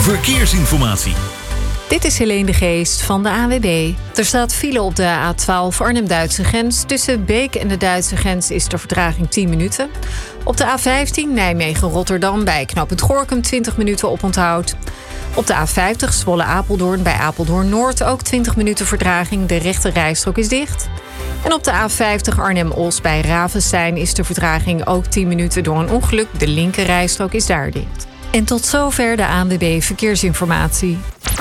verkeersinformatie. Dit is Helene de Geest van de ANWB. Er staat file op de A12 Arnhem-Duitse grens. Tussen Beek en de Duitse grens is de vertraging 10 minuten. Op de A15 Nijmegen-Rotterdam bij knooppunt Gorinchem 20 minuten oponthoud. Op de A50 Zwolle-Apeldoorn bij Apeldoorn-Noord ook 20 minuten vertraging. De rechte rijstrook is dicht. En op de A50 Arnhem-Os bij Ravenstein is de vertraging ook 10 minuten door een ongeluk. De linker rijstrook is daar dicht. En tot zover de ANWB Verkeersinformatie.